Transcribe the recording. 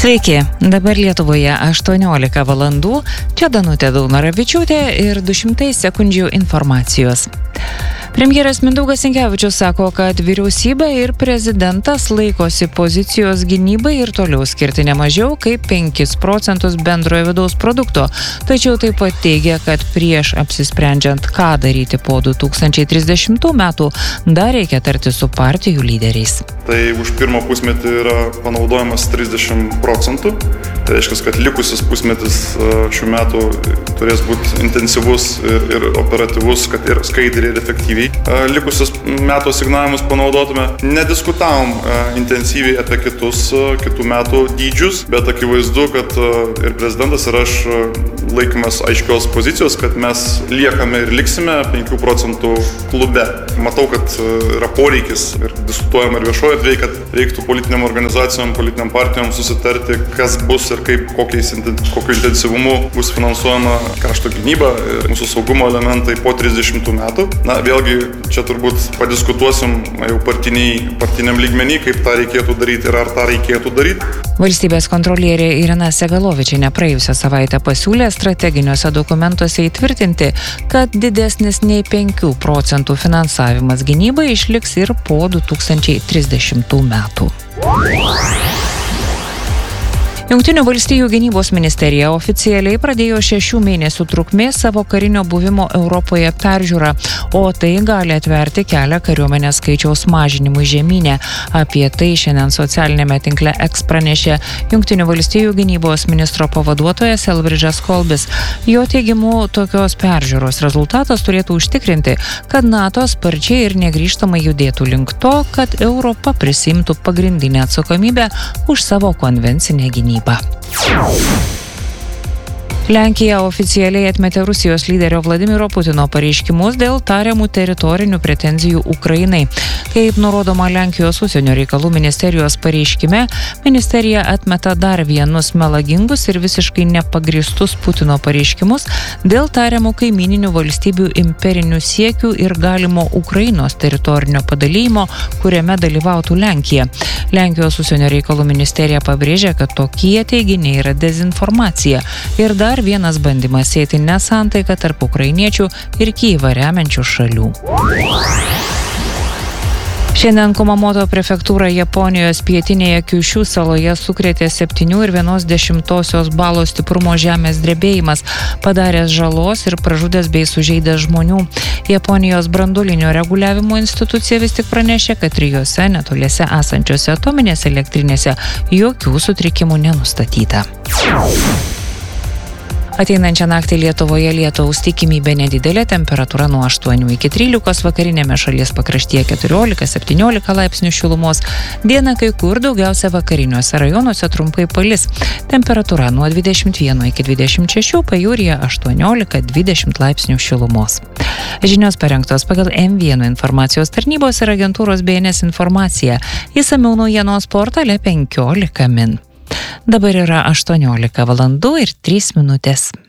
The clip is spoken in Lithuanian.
Sveiki, dabar Lietuvoje 18 valandų, čia Danutė Daunoravičiūtė ir 200 sekundžių informacijos. Premjeras Mindaugas Sinkevičius sako, kad vyriausybė ir prezidentas laikosi pozicijos gynybai ir toliau skirti ne mažiau kaip 5% bendrojo vidaus produkto. Tačiau taip pat teigia, kad prieš apsisprendžiant, ką daryti po 2030 metų, dar reikia tarti su partijų lyderiais. Tai už pirmą pusmetį yra panaudojamas 30%. Tai reiškia, kad likusis pusmetis šių metų turės būti intensyvus ir operatyvus, kad ir skaidriai ir efektyviai. Likusius metų asignavimus panaudotume. Nediskutavom intensyviai apie kitų metų dydžius, bet akivaizdu, kad ir prezidentas ir aš laikomės aiškios pozicijos, kad mes liekame ir liksime 5% klube. Matau, kad yra poreikis ir diskutuojama ir viešoje erdvėje, kad reiktų politiniam organizacijom, politiniam partijom susitarti, kas bus ir kaip, kokiu intensyvumu bus finansuojama krašto gynyba ir mūsų saugumo elementai po 30 metų. Na, vėlgi, čia turbūt padiskutuosim jau partiniam lygmenį, kaip tą reikėtų daryti ir ar tą reikėtų daryti. Valstybės kontrolierė Irina Segalovičienė praėjusią savaitę pasiūlė strateginiuose dokumentuose įtvirtinti, kad didesnis nei 5% finansavimas gynybai išliks ir po 2030 metų. Jungtinių valstijų gynybos ministerija oficialiai pradėjo 6 mėnesių trukmės savo karinio buvimo Europoje peržiūrą, o tai gali atverti kelią kariuomenės skaičiaus mažinimui žemyne. Apie tai šiandien socialinėme tinkle X pranešė Jungtinių valstijų gynybos ministro pavaduotojas Elbridžas Kolbis. Jo teigimu, tokios peržiūros rezultatas turėtų užtikrinti, kad NATO sparčiai ir negrįžtamai judėtų link to, kad Europa prisimtų pagrindinę atsakomybę už savo konvencinę gynybą. Lenkija oficialiai atmetė Rusijos lyderio Vladimiro Putino pareiškimus dėl tariamų teritorinių pretenzijų Ukrainai. Kaip nurodoma Lenkijos užsienio reikalų ministerijos pareiškime, ministerija atmeta dar vienus melagingus ir visiškai nepagristus Putino pareiškimus dėl tariamų kaimininių valstybių imperinių siekių ir galimo Ukrainos teritorinio padalijimo, kuriame dalyvautų Lenkija. Lenkijos užsienio reikalų ministerija pabrėžė, kad tokie teiginiai yra dezinformacija ir dar vienas bandymas sėti nesantaiką tarp ukrainiečių ir Kyjivą remiančių šalių. Šiandien Kumamoto prefektūra Japonijos pietinėje Kiušiu saloje sukrėtė 7,1 balo stiprumo žemės drebėjimas, padaręs žalos ir pražudęs bei sužeidęs žmonių. Japonijos branduolinio reguliavimo institucija vis tik pranešė, kad 3 netoliese esančiose atominėse elektrinėse jokių sutrikimų nenustatyta. Ateinančią naktį Lietuvoje lietaus tikimybė nedidelė, temperatūra nuo 8 iki 13, vakarinėme šalies pakraštyje 14-17 laipsnių šilumos. Dieną kai kur daugiausia vakariniuose rajonuose trumpai palis. Temperatūra nuo 21 iki 26, pajūryje 18-20 laipsnių šilumos. Žinios parengtos pagal M1 informacijos tarnybos ir agentūros BNS informaciją. Išsamiau naujienos portale 15 min. Dabar yra 18 valandų ir 3 minutės.